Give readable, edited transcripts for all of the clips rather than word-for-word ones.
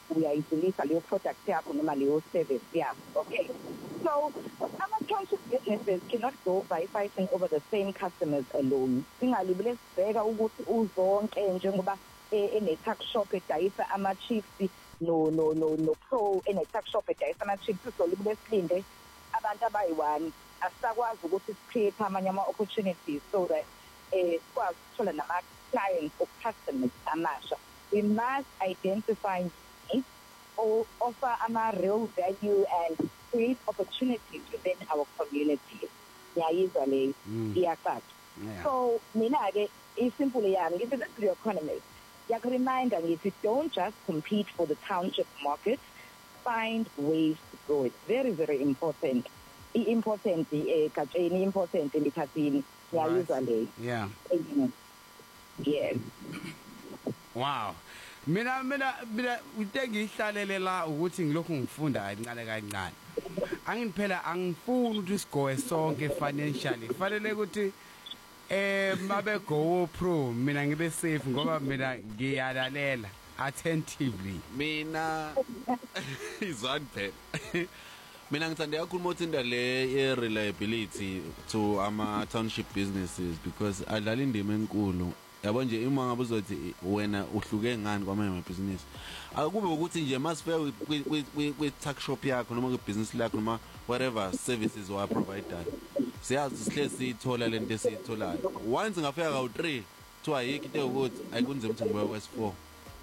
uyayidlulisa leyo product yakho noma leyo service yakho. Okay, so ama-township businesses cannot go by fighting over the same customers alone. Singalibele sibheka ukuthi uzonke njengoba ene-tuck shop edayisa ama-chips no pro ene-tuck shop edayisa ama-chips, so libele silinde abantu abayi-1 asisakwazi ukuthi si-create amanye ama-opportunities so that sikwazi ukuthola nama-clients or customers amasha. We must identify needs or offer real value and create opportunities within our communities. Ngiyayizwa leyo iyaqala. So mina-ke isimple yami ngithi this is the economist. Reminder ngithi don't just compete for the township market, find ways to grow it. Very, very important. Important Katrini, important emikhathini. Ngiyayizwa leyo. Yeah. Yes. Wow. Mina ngihlalele la ukuthi ngilokhu ngifunda kancane. Angiphela angifuni ukuthi sigoe sonke financially. Fanele ukuthi mabe go pro mina ngibe safe ngoba mina ngiyalalela attentively. Mina izwan phela. Mina ngithanda kakhulu mothinda le reliability to ama township businesses because adlala indima enkulu. Yabo nje uma ngabe uzothi wena uhluke ngani kwamanye amabhizinisi akube ukuthi nje masifika kwi tuck shop yakho noma kwi business lakho noma whatever services wa provider siyazi sihlezi sithola lento esitholayo once ngafika ka 3 kuthiwa yiki into ukuthi ayikunzima ukuthi ngibe west 4.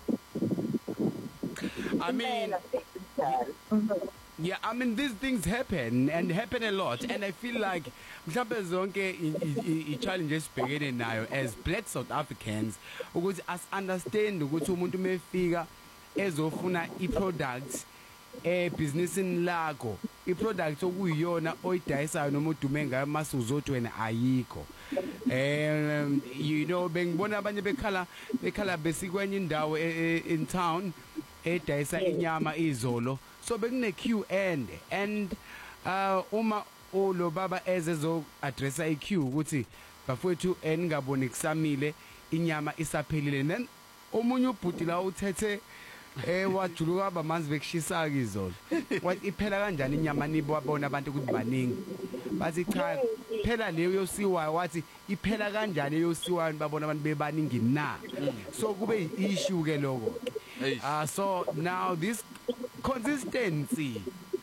I mean, yeah, I mean these things happen and happen a lot, and I feel like mhlawumbe zonke i-challenges sibhekene nayo as black South Africans ukuthi as understand ukuthi umuntu mefika ezofuna i-products businessini lakho i-product okuyiyona oyidayisayo noma udume ngayo mase uzothi wena ayikho. You know bengibona abanye bekhala besikwenye indawo in town edayisa inyama izolo, so bekune queue and uma lo baba ezezo addressa iqueue ukuthi bafowethu ningaboni kusamile inyama isaphelile, then omunye ubhuti la uthethe wajuluka abamanzi bekushisa izolo wathi iphela kanjani inyama nibona abantu ukuthi baningi, bathi cha phela leyo yosiwayo, wathi iphela kanjani yosiwayo babona abantu bebaningi na, so kube issue ke lokho. So now this consistency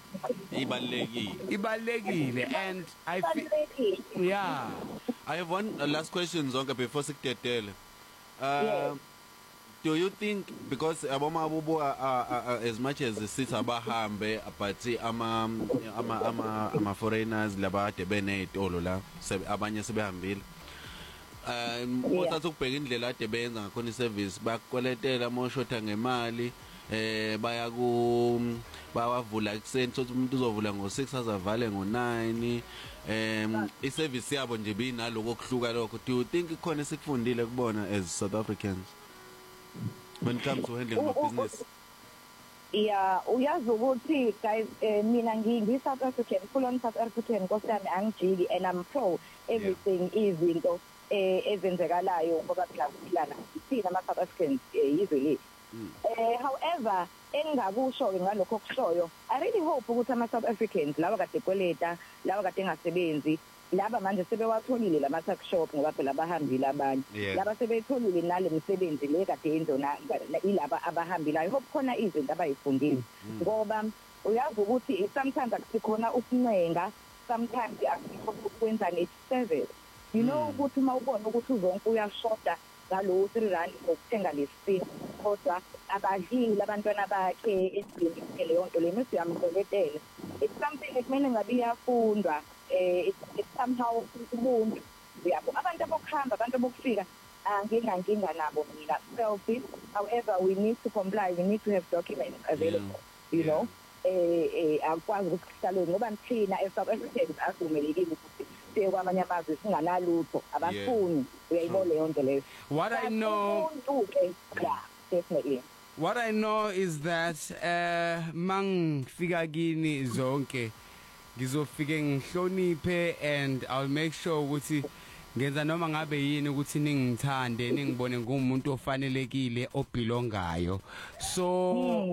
ibalekile and I feel yeah. I have one last question zonke before sikudedele. Do you think because aboma abubo as much as the sithi abahambe but ama foreigners laba ade benezitolo la abanye sebehambile uthatha ukubheka indlela ade benza ngakhona iservice bakweletela moshotha ngemali bawavula ekseni sothi umuntu uzovula ngo6 azavale ngo9 iservice yabo nje binaloko okuhluka lokho. Do you think ikhona esikufundile kubona as South Africans when it comes to handling my business? Yeah, uyazi ukuthi guys mina ngi-South African, full on South African, Nkosi yami angijiki and I'm pro everything izinto ezenzekalayo ngoba phela thina ama-South Africans yizwe lethu. However engakusho-ke ngalokho okushoyo, I really hope ukuthi ama-South Africans laba kade kweleta laba kade engasebenzi laba manje sebewatholile lama-tuck shop ngoba phela abahambile abanye laba sebetholile nale misebenzi le kade yenzona ilaba abahambile. I hope khona izinto abayifundile ngoba uyazi ukuthi sometimes akusikhona ukuncenga, sometimes akusikho ukwenza ne-service. You know ukuthi uma ubona ukuthi uzonke uyashoda ngalo 3 rand ngokuthenga lesipini kodwa abadlile abantwana bakhe endlini leyo nto le mase yamqoletela. It's something ekumele ngabe iyafundwa. It's somehow ubuntu yabo abantu abokuhamba abantu abokufika nginga nabo mina selfish. However we need to comply, we need to have documents available, you know. Akwazi ukuhlala ngoba thina eSouth Africans asivumelekile ukuthi kwamanye amazwe singanalutho abafuni uyayibona leyo nto leyo. What I know, yeah, definitely. What I know is that mangifika kini zonke ngizofike ngihloniphe and I'll make sure ukuthi ngenza noma ngabe yini ukuthi ningithande ningibone ngumuntu ofanelekile obelongayo, so